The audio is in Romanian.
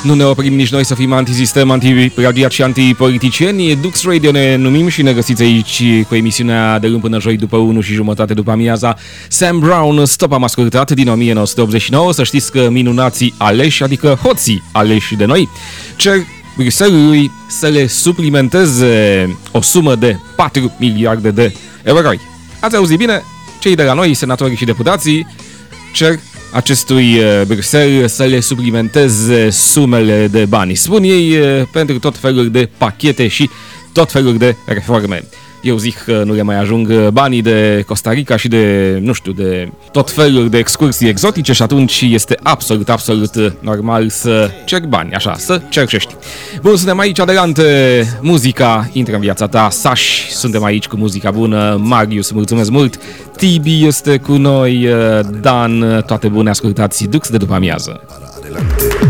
Nu ne oprim nici noi să fim antisistem, anti-radiat și antipoliticieni. Dux Radio ne numim și ne găsiți aici cu emisiunea de luni până joi după 1:30 după amiaza. Sam Brown, Stop, am ascultat din 1989. Să știți că minunații aleși, adică hoții aleși de noi, cer Bruxellesului să le suplimenteze o sumă de 4 miliarde de euro. Ați auzit bine? Cei de la noi, senatorii și deputații, cer acestui Bruxelles să le suplimenteze sumele de bani. Spun ei pentru tot felul de pachete și tot felul de reforme. Eu zic că nu le mai ajung banii de Costa Rica și de, nu știu, de tot felul de excursii exotice și atunci este absolut normal să cer bani, așa, să cerșești. Bun, suntem aici, adelante, muzica intră în viața ta, Saș, suntem aici cu muzica bună, Marius, mulțumesc mult, Tibi este cu noi, Dan, toate bune, ascultați Dux de după amiază.